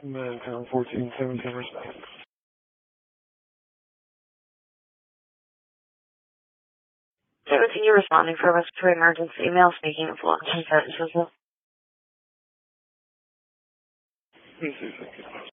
Manpound 1417 respect. 17, you're responding for a respiratory emergency. Male speaking of lunch and sentences. Thank you.